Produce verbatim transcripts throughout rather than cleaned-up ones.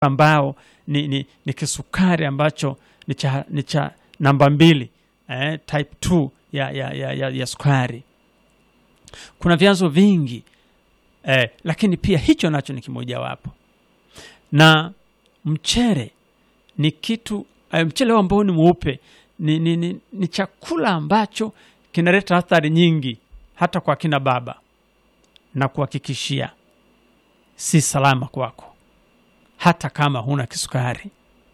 ambao ni, ni, ni kisukari ambacho ni cha, ni cha namba mbili, eh, type two ya, ya, ya, ya, ya sukari. Kuna vyanzo vingi, eh, lakini pia hicho nacho ni kimoja wapo. Na mchele ni kitu, eh, mchele ambao ni mweupe ni, ni, ni, ni chakula ambacho kinaleta athari nyingi hata kwa kina baba, na kuhakikishia si salama kwako hata kama huna kisukari.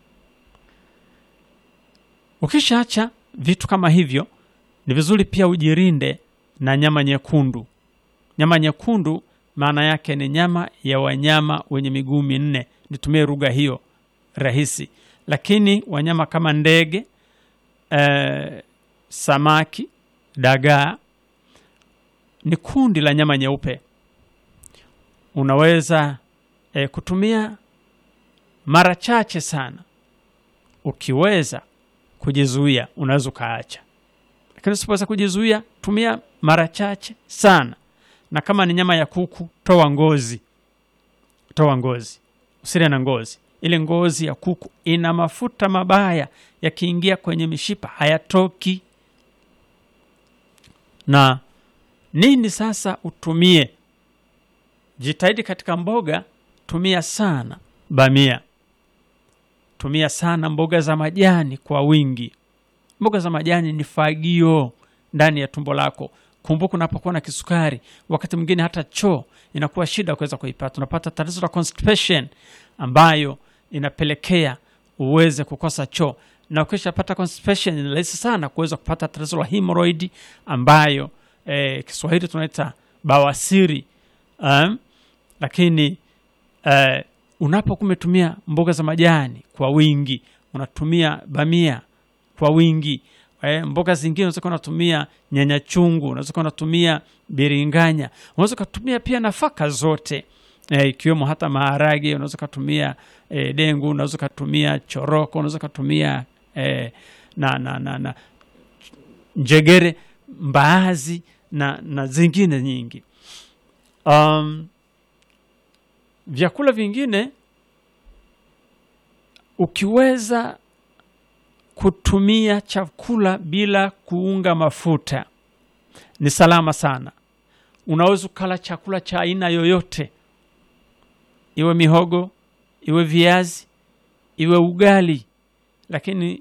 Ukishaacha vitu kama hivyo, ni vizuri pia ujirinde na nyama nyekundu. Nyama nyekundu maana yake ni nyama ya wanyama wenye miguu minne. Nitumie lugha hiyo rahisi. Lakini wanyama kama ndege, e, samaki, dagaa ni kundi la nyama nyeupe. Unaweza e, kutumia mara chache sana. Ukiweza kujizuia, unaweza kaacha. Lakini usipoweza kujizuia, tumia mara chache sana. Na kama ni nyama ya kuku, toa ngozi. Toa ngozi. Usile na ngozi. Ile ngozi ya kuku ina mafuta mabaya, yakiingia kwenye mishipa hayatoki. Na nini sasa utumie? Jitahidi katika mboga, tumia sana bamia. Tumia sana mboga za majani kwa wingi. Mboga za majani ni fagio ndani ya tumbo lako. Kumbuka unapokuwa na kisukari, wakati mwingine hata choo inakuwa shida kuweza kuipata. Unapata tatizo la constipation ambayo inapelekea uweze kukosa choo. Na ukishapata constipation, ni rahisi sana kuweza kupata tatizo la hemorrhoid ambayo eh, Kiswahili tunaita bawasiri. Um, lakini eh, unapokuwa umetumia mboga za majani kwa wingi, unatumia bamia kwa wingi, eh, mboga zingine unaweza kutumia nyanya chungu, unaweza kutumia biringanya, unaweza kutumia pia nafaka zote, eh, ikiwemo hata maharage, unaweza kutumia eh, dengu, unaweza kutumia choroko, unaweza kutumia eh, na, na, na, na njegere, mbaazi na, na zingine nyingi. Um, vyakula vingine ukiweza kutumia chakula bila kuunga mafuta ni salama sana. Unaweza ukala chakula cha aina yoyote, iwe mihogo, iwe viazi, iwe ugali, lakini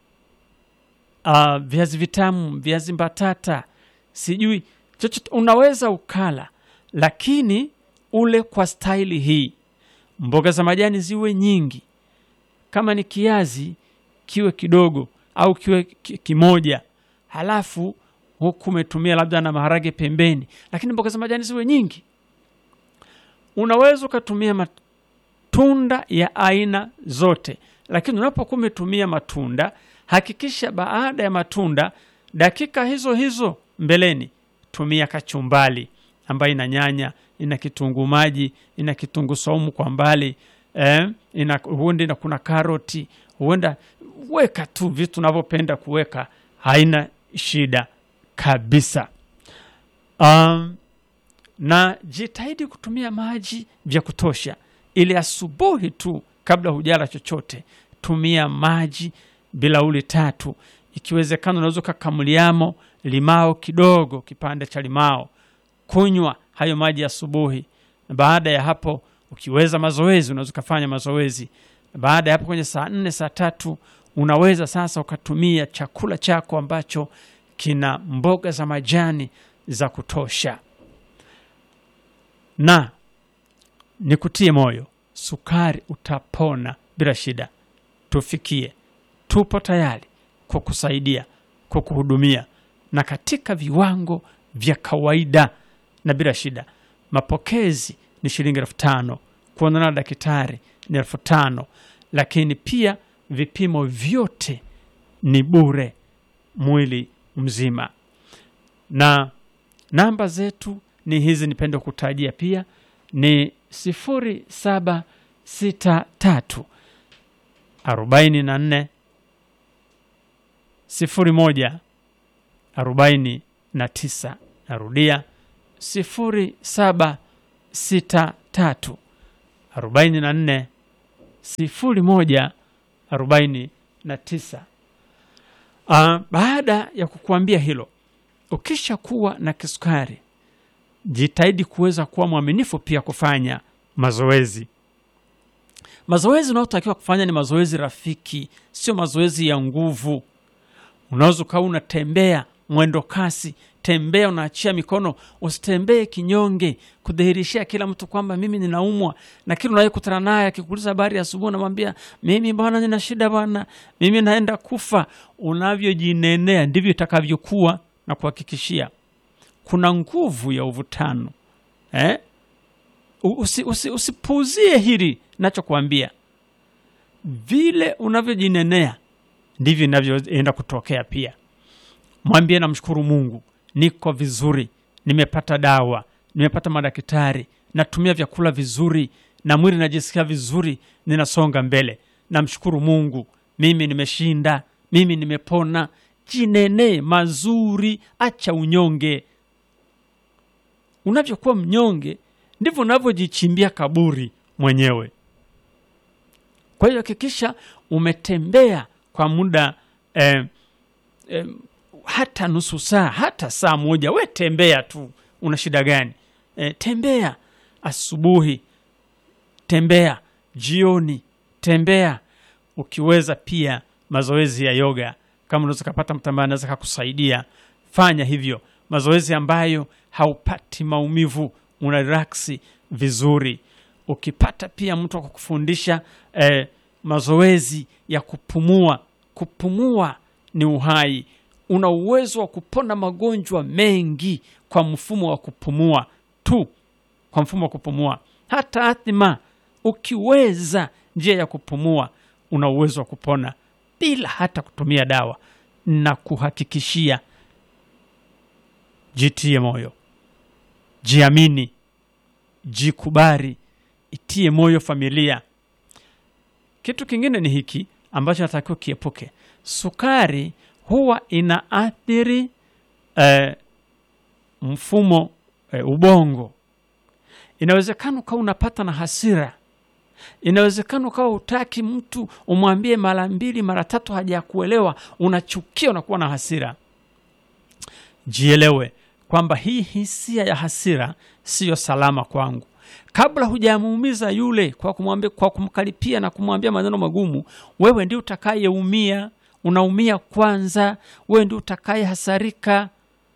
uh, viazi vitamu, viazi mbatata, sijui chochote unaweza ukala, lakini ule kwa staili hii. Mboga za majani ziwe nyingi. Kama ni kiazi, kiwe kidogo au kiwe kimoja. Halafu huku umetumia labda na maharage pembeni, lakini mboga za majani ziwe nyingi. Unaweza ukatumia matunda ya aina zote, lakini unapokuwa umetumia matunda, hakikisha baada ya matunda dakika hizo hizo mbeleni tumia kachumbali ambayo ina nyanya, ina kitunguu maji, ina kitunguu saumu kwa mbali, eh, ina huenda na kuna karoti, huenda weka tu vitu unavyopenda kuweka, haina shida kabisa. Um, na jitahidi kutumia maji vya kutosha. Ili asubuhi tu kabla hujala chochote, tumia maji bilauli tatu. Ikiwezekana unaweza kukamuliamo limao kidogo, kipande cha limao. Kunywa hayo maji asubuhi. Na baada ya hapo ukiweza mazoezi, unaweza kufanya mazoezi. Na baada ya hapo kwenye saa nne saa tatu unaweza sasa ukatumia chakula chako ambacho kina mboga za majani za kutosha. Na nikutie moyo, sukari utapona bila shida. Tufikie, tupo tayari kukusaidia, kukuhudumia, na katika viwango vya kawaida na bila shida. Mapokezi ni shilingi elfu tano, kuonana na daktari ni elfu tano, lakini pia vipimo vyote ni bure mwili mzima. Na namba zetu ni hizi, nipende kutajia pia, ni sifuri saba sita tatu arobaini na nne sifuri moja arobaini na tisa. Narudia, sifuri saba sita tatu arobaini na nne sifuri moja arobaini na tisa. Uh, baada ya kukuambia hilo, ukisha kuwa na kisukari, jitahidi kuweza kuwa mwaminifu pia kufanya mazoezi. Mazoezi unayotakiwa kufanya ni mazoezi rafiki, sio mazoezi ya nguvu. Unaweza kuwa unatembea mwendo kasi, tembea unaachia mikono, usitembee kinyonge kudhihirishia kila mtu kwamba mimi ninaumwa, na kila unayekutana naye akikuuliza habari asubuhi unamwambia mimi bwana nina shida bwana, mimi naenda kufa. Unavyojinenea ndivyo itakavyokuwa, na kuhakikishia kuna nguvu ya uvutano. Eh? Usi, usi, usipuuzie hili ninachokuambia. Vile unavyojinenea ndivyo inavyoenda kutokea pia. Mwambie namshukuru Mungu, niko vizuri, nimepata dawa, nimepata madaktari, natumia vyakula vizuri, na mwili najisikia vizuri, ninasonga mbele. Namshukuru Mungu, mimi nimeshinda, mimi nimepona. Jinene mazuri, acha unyonge. Unavyokuwa mnyonge ndivyo unavyojichimbia kaburi mwenyewe. Kwa hiyo hakikisha umetembea kwa muda eh, eh, hata nusu saa, hata saa moja. We tembea tu, una shida gani? E, tembea asubuhi, tembea jioni, tembea. Ukiweza pia mazoezi ya yoga, kama unaweza kupata mtu ambaye anaweza kukusaidia, fanya hivyo. Mazoezi ambayo haupati maumivu, una relax vizuri. Ukipata pia mtu akukufundisha eh, mazoezi ya kupumua. Kupumua ni uhai. Una uwezo wa kupona magonjwa mengi kwa mfumo wa kupumua tu, kwa mfumo wa kupumua. Hata athma, ukiweza njia ya kupumua, una uwezo wa kupona bila hata kutumia dawa. Na kuhakikishia, jitie moyo, jiamini, jikubali, itie moyo familia. Kitu kingine ni hiki ambacho natakiwa kiepuke. Sukari huwa inaathiri eh, mfumo eh, ubongo. Inawezekana kama unapata na hasira, inawezekana kama utaki mtu umwambie mara mbili mara tatu hajakuelewa, unachukia, unakuwa na hasira. Jielewe kwamba hii hisia ya hasira sio salama kwangu. Kabla hujamuumiza yule kwa kumwambia, kwa kumkaripia na kumwambia maneno magumu, wewe ndiye utakayeumia. Unaumia kwanza, wewe ndiye utakaye hasarika.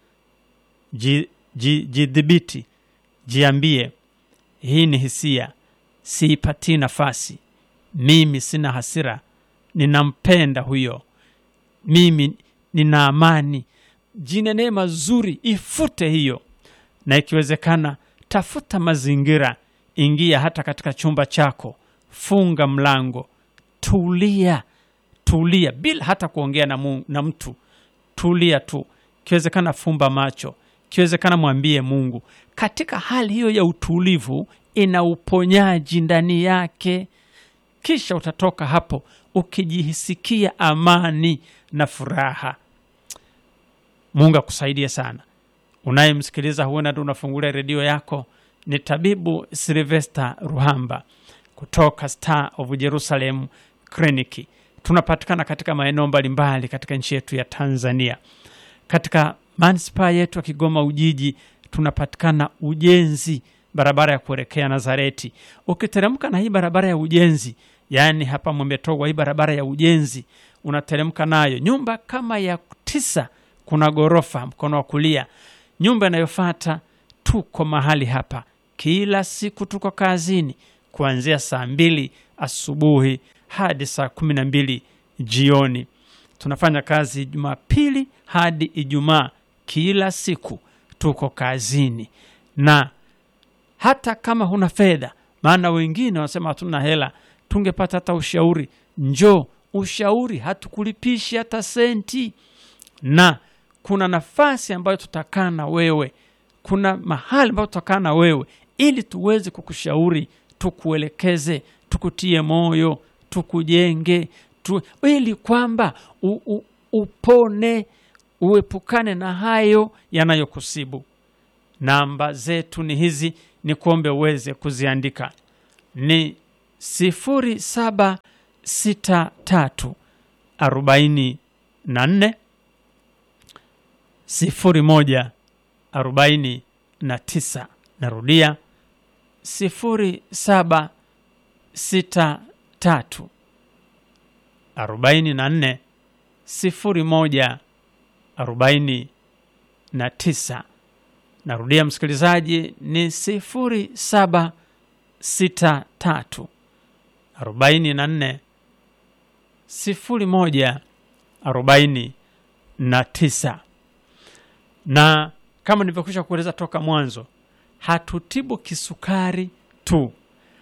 Jidhibiti, ji, jiambie hii ni hisia, siipati nafasi. Mimi sina hasira, ninampenda huyo, mimi nina amani. Jinenee mazuri, ifute hiyo. Na ikiwezekana tafuta mazingira, ingia hata katika chumba chako, funga mlango, tulia tulia bila hata kuongea na, mu, na mtu. Tulia tu. Kiwezekana fumba macho, kiwezekana mwambie Mungu. Katika hali hiyo ya utulivu ina uponyaji ndani yake. Kisha utatoka hapo ukijihisikia amani na furaha. Mungu akusaidie sana. Unayemsikiliza huenda ndio unafungulia redio yako, ni Tabibu Sylvester Ruhamba kutoka Star of Jerusalem Clinic. Tunapatikana katika maeneo mbalimbali katika nchi yetu ya Tanzania. Katika manispaa yetu ya Kigoma Ujiji tunapatikana Ujenzi, barabara ya kuelekea Nazareti. Ukiteremka na hii barabara ya Ujenzi, yani hapa Mwembetogwa, hii barabara ya Ujenzi unateremka nayo, nyumba kama ya tisa, kuna gorofa mkono wa kulia. Nyumba inayofuata, tuko mahali hapa. Kila siku tuko kazini kuanzia saa mbili asubuhi hadi saa kumi na mbili jioni. Tunafanya kazi Jumapili hadi Ijumaa. Kila siku tuko kazini. Na hata kama huna fedha, maana wengine wanasema hatuna hela, tungepata hata ushauri, njoo ushauri, hatukulipishi hata senti. Na kuna nafasi ambayo tutakaa na wewe, kuna mahali ambayo tutakaa na wewe ili tuweze kukushauri, tukuelekeze, tukutie moyo, tukujenge, tu, ili kwamba u, u, upone, uepukane na hayo yanayokusibu. Namba zetu ni hizi, ni kuombe uweze kuziandika. Ni sifuri saba sita tatu arobaini na nne sifuri moja arobaini na tisa. Narudia sifuri saba sita tatu arobaini na nne sifuri moja arobaini na tisa. Narudia msikilizaji, ni sifuri saba sita tatu arobaini na nne sifuri moja arobaini na tisa. Na kama nilivyokwisha kueleza toka mwanzo, hatutibu kisukari tu,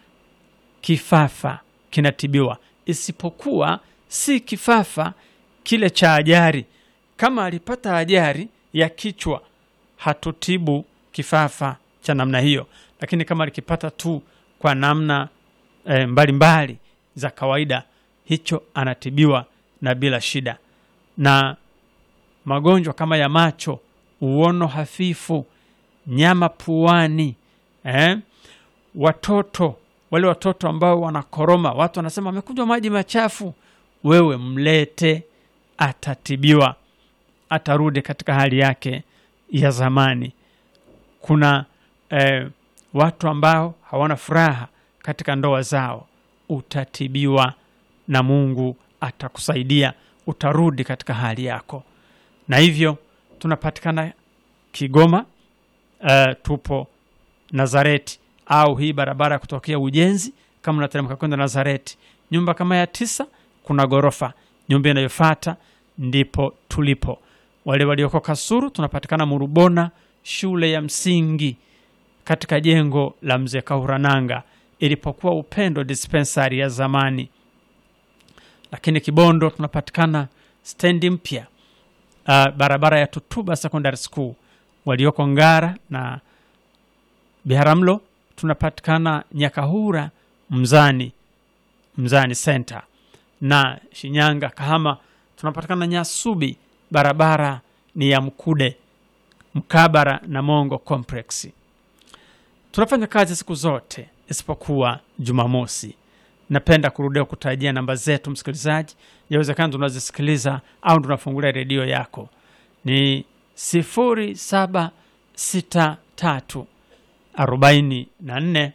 kifafa kinatibiwa, isipokuwa si kifafa kile cha ajali. Kama alipata ajali ya kichwa, hatutibu kifafa cha namna hiyo, lakini kama alikipata tu kwa namna e, mbali mbali za kawaida, hicho anatibiwa na bila shida. Na magonjwa kama ya macho, uono hafifu, nyama puani, eh? Watoto, wale watoto ambao wanakoroma, watu wanasema amekunywa maji machafu, wewe mlete, atatibiwa, atarudi katika hali yake ya zamani. Kuna eh, watu ambao hawana furaha katika ndoa zao, utatibiwa na Mungu atakusaidia, utarudi katika hali yako. Na hivyo tunapatikana Kigoma, uh, tupo Nazareti, au hii barabara kutokea Ujenzi. Kama unateremka kwenda Nazareti, nyumba kama ya tisa, kuna gorofa, nyumba inayofuata ndipo tulipo. Wale walioko Kasuru, tunapatikana Murubona, shule ya msingi, katika jengo la Mzee Kahurananga ilipokuwa Upendo dispensary ya zamani. Lakini Kibondo tunapatikana stendi mpya, uh, barabara ya Tutuba Secondary School. Walioko Ngara na Biharamulo tunapatikana Nyakahura Mzani, Mzani Center. Na Shinyanga Kahama tunapatikana Nyasubi, barabara ni ya Mkude, mkabara na Mongo Complex. Tunafanya kazi siku zote isipokuwa Jumamosi. Napenda kurudia kutajia namba zetu msikilizaji, yawezekana tunazisikiliza au tunafungulia redio yako. Ni sifuri saba sita tatu arobaini na nne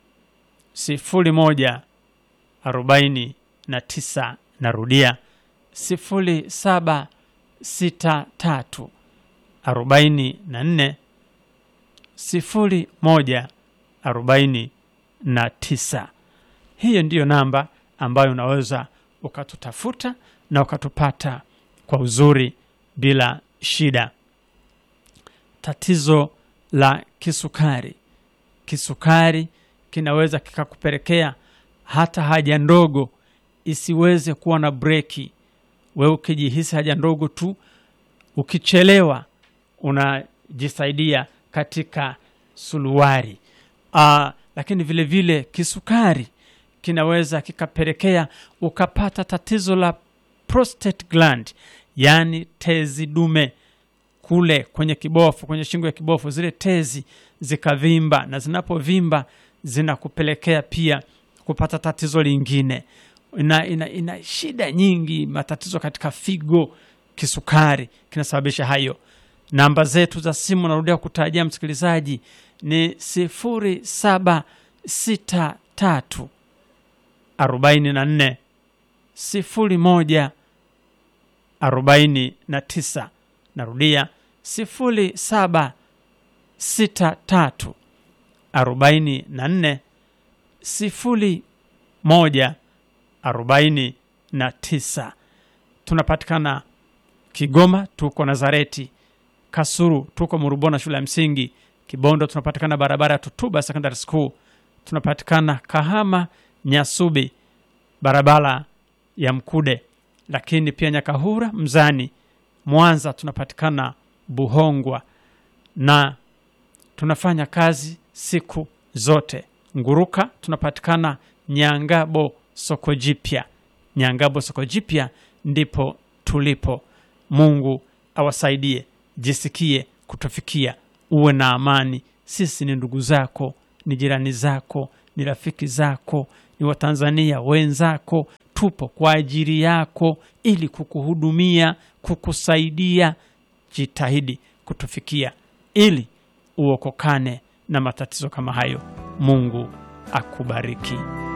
sifuri moja arobaini na tisa. Narudia sifuri saba sita tatu arobaini na nne sifuri moja arobaini na tisa. Hiyo ndiyo namba ambayo unaweza ukatutafuta na ukatupata kwa uzuri bila shida. Tatizo la kisukari. Kisukari kinaweza kikakupelekea hata haja ndogo isiweze kuwa na breki. Wewe ukijihisi haja ndogo tu, ukichelewa unajisaidia katika suluwari. Uh, lakini vile vile kisukari kinaweza kikapelekea ukapata tatizo la prostate gland, yani tezi dume kule kwenye kibofu, kwenye shingo ya kibofu, zile tezi zikavimba, na zinapovimba zinakupelekea pia kupata tatizo lingine. Ina, ina, ina shida nyingi, matatizo katika figo. Kisukari kinasababisha hayo. Namba zetu za simu narudia kutajia msikilizaji ni sifuri saba sita tatu arobaini na nne sifuri moja arobaini na tisa. Narudia sifuri saba sita tatu arobaini na nne sifuri moja arobaini na tisa. Tunapatikana Kigoma, tuko Nazareti. Kasuru tuko Murubona shule ya msingi. Kibondo tunapatikana barabara ya Tutuba Secondary School. Tunapatikana Kahama Nyasubi, barabara ya Mkude. Lakini pia Nyakahura Mzani. Mwanza tunapatikana Buhongwa, na tunafanya kazi siku zote. Nguruka tunapatikana Nyangabo Soko Jipya. Nyangabo Soko Jipya ndipo tulipo. Mungu awasaidie, jisikie kutufikia, uwe na amani. Sisi ni ndugu zako, ni jirani zako, ni rafiki zako, ni Watanzania wenzako, tupo kwa ajili yako ili kukuhudumia, kukusaidia. Jitahidi kutufikia ili uokokane na matatizo kama hayo. Mungu akubariki.